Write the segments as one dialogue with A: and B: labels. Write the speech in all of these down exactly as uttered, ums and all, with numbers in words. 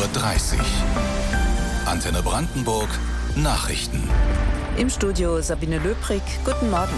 A: Uhr dreißig. Antenne Brandenburg, Nachrichten.
B: Im Studio Sabine Löbrig. Guten Morgen.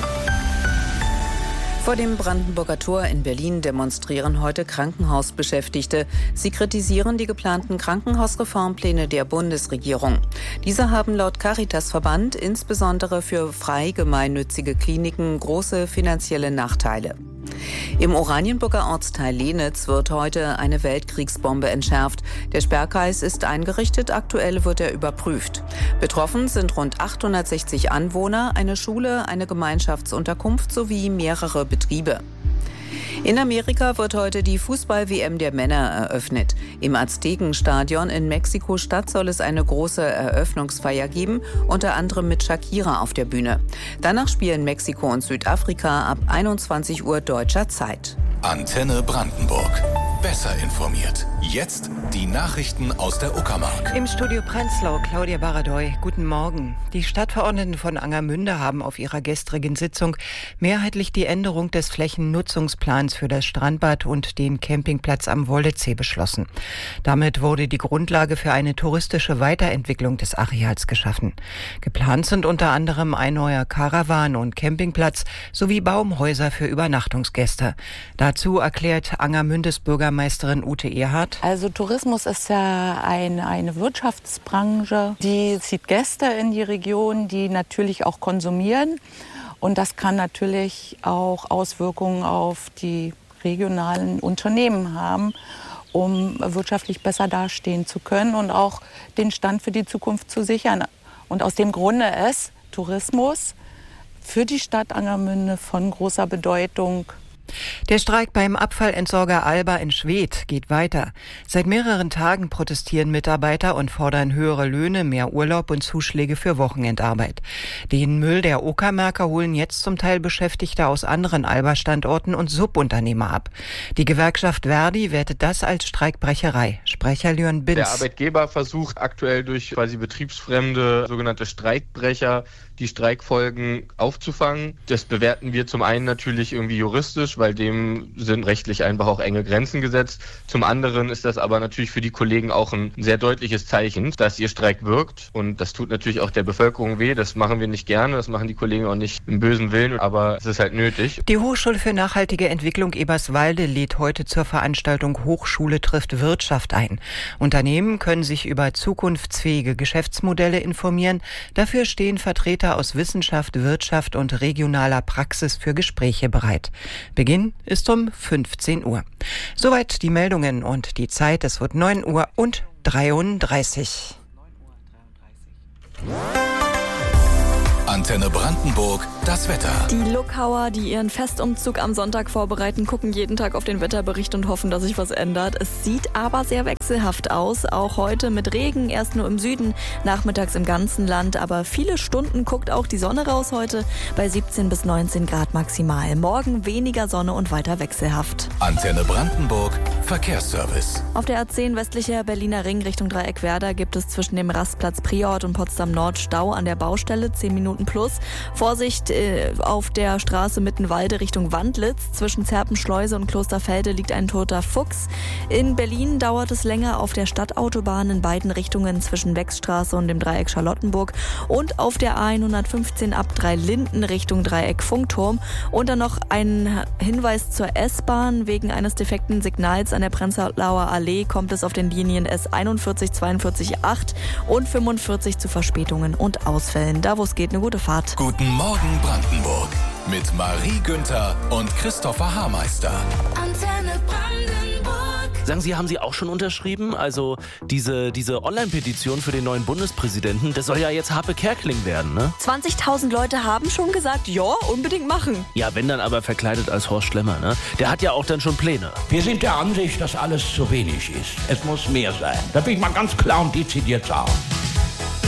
B: Vor dem Brandenburger Tor in Berlin demonstrieren heute Krankenhausbeschäftigte. Sie kritisieren die geplanten Krankenhausreformpläne der Bundesregierung. Diese haben laut Caritasverband insbesondere für frei gemeinnützige Kliniken große finanzielle Nachteile. Im Oranienburger Ortsteil Lenitz wird heute eine Weltkriegsbombe entschärft. Der Sperrkreis ist eingerichtet, aktuell wird er überprüft. Betroffen sind rund achthundertsechzig Anwohner, eine Schule, eine Gemeinschaftsunterkunft sowie mehrere Betriebe. In Amerika wird heute die Fußball-W M der Männer eröffnet. Im Aztekenstadion in Mexiko-Stadt soll es eine große Eröffnungsfeier geben, unter anderem mit Shakira auf der Bühne. Danach spielen Mexiko und Südafrika ab einundzwanzig Uhr deutscher Zeit.
A: Antenne Brandenburg. Besser informiert. Jetzt die Nachrichten aus der Uckermark.
C: Im Studio Prenzlau, Claudia Baradoy. Guten Morgen. Die Stadtverordneten von Angermünde haben auf ihrer gestrigen Sitzung mehrheitlich die Änderung des Flächennutzungsplans für das Strandbad und den Campingplatz am Wollezee beschlossen. Damit wurde die Grundlage für eine touristische Weiterentwicklung des Areals geschaffen. Geplant sind unter anderem ein neuer Karawan- und Campingplatz sowie Baumhäuser für Übernachtungsgäste. Dazu erklärt Angermündes Bürgermeisterin Ute Erhardt.
D: Also Tourismus ist ja eine, eine Wirtschaftsbranche, die zieht Gäste in die Region, die natürlich auch konsumieren. Und das kann natürlich auch Auswirkungen auf die regionalen Unternehmen haben, um wirtschaftlich besser dastehen zu können und auch den Stand für die Zukunft zu sichern. Und aus dem Grunde ist Tourismus für die Stadt Angermünde von großer Bedeutung.
C: Der Streik beim Abfallentsorger Alba in Schwedt geht weiter. Seit mehreren Tagen protestieren Mitarbeiter und fordern höhere Löhne, mehr Urlaub und Zuschläge für Wochenendarbeit. Den Müll der Uckermärker holen jetzt zum Teil Beschäftigte aus anderen Alba-Standorten und Subunternehmer ab. Die Gewerkschaft Verdi wertet das als Streikbrecherei. Sprecher Lürn Binz.
E: Der Arbeitgeber versucht aktuell durch quasi betriebsfremde sogenannte Streikbrecher die Streikfolgen aufzufangen. Das bewerten wir zum einen natürlich irgendwie juristisch, weil dem sind rechtlich einfach auch enge Grenzen gesetzt. Zum anderen ist das aber natürlich für die Kollegen auch ein sehr deutliches Zeichen, dass ihr Streik wirkt. Und das tut natürlich auch der Bevölkerung weh. Das machen wir nicht gerne, das machen die Kollegen auch nicht im bösen Willen, aber es ist halt nötig.
C: Die Hochschule für nachhaltige Entwicklung Eberswalde lädt heute zur Veranstaltung Hochschule trifft Wirtschaft ein. Unternehmen können sich über zukunftsfähige Geschäftsmodelle informieren. Dafür stehen Vertreter aus Wissenschaft, Wirtschaft und regionaler Praxis für Gespräche bereit. Beginn ist um fünfzehn Uhr. Soweit die Meldungen und die Zeit. Es wird neun Uhr und dreiunddreißig.
A: Antenne Brandenburg, das Wetter.
F: Die Luckauer, die ihren Festumzug am Sonntag vorbereiten, gucken jeden Tag auf den Wetterbericht und hoffen, dass sich was ändert. Es sieht aber sehr wechselhaft aus. Auch heute mit Regen, erst nur im Süden, nachmittags im ganzen Land. Aber viele Stunden guckt auch die Sonne raus heute bei siebzehn bis neunzehn Grad maximal. Morgen weniger Sonne und weiter wechselhaft.
A: Antenne Brandenburg, Verkehrsservice.
F: Auf der A zehn westlicher Berliner Ring Richtung Dreieckwerder gibt es zwischen dem Rastplatz Priort und Potsdam Nord Stau an der Baustelle, zehn Minuten plus. Vorsicht äh, auf der Straße Mittenwalde Richtung Wandlitz. Zwischen Zerpenschleuse und Klosterfelde liegt ein toter Fuchs. In Berlin dauert es länger auf der Stadtautobahn in beiden Richtungen zwischen Wechstraße und dem Dreieck Charlottenburg und auf der A hundertfünfzehn ab Dreilinden Richtung Dreieck Funkturm. Und dann noch ein Hinweis zur S-Bahn. Wegen eines defekten Signals an der Prenzlauer Allee kommt es auf den Linien S einundvierzig, zweiundvierzig, acht und fünfundvierzig zu Verspätungen und Ausfällen. Da, wo es geht, eine gute Fahrt.
A: Guten Morgen Brandenburg mit Marie Günther und Christopher Haarmeister.
G: Antenne Brandenburg.
H: Sagen Sie, haben Sie auch schon unterschrieben? Also diese, diese Online-Petition für den neuen Bundespräsidenten, das soll ja jetzt Harpe Kerkeling werden, ne?
F: zwanzigtausend Leute haben schon gesagt, ja, unbedingt machen.
H: Ja, wenn dann aber verkleidet als Horst Schlemmer, ne? Der hat ja auch dann schon Pläne.
I: Wir sind der Ansicht, dass alles zu wenig ist. Es muss mehr sein. Da will ich mal ganz klar und dezidiert sagen.